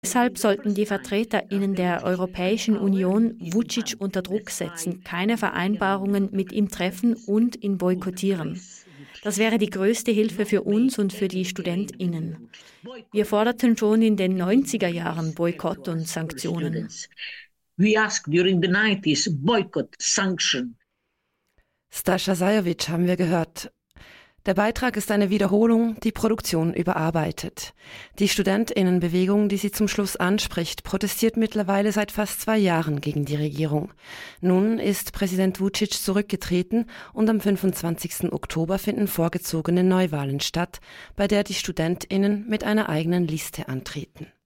Deshalb sollten die VertreterInnen der Europäischen Union Vučić unter Druck setzen, keine Vereinbarungen mit ihm treffen und ihn boykottieren. Das wäre die größte Hilfe für uns und für die StudentInnen. Wir forderten schon in den 90er Jahren Boykott und Sanktionen. We asked during the 90s boycott, sanction. Stascha Sajovic haben wir gehört. Der Beitrag ist eine Wiederholung, die Produktion überarbeitet. Die StudentInnenbewegung, die sie zum Schluss anspricht, protestiert mittlerweile seit fast 2 Jahren gegen die Regierung. Nun ist Präsident Vučić zurückgetreten und am 25. Oktober finden vorgezogene Neuwahlen statt, bei der die StudentInnen mit einer eigenen Liste antreten.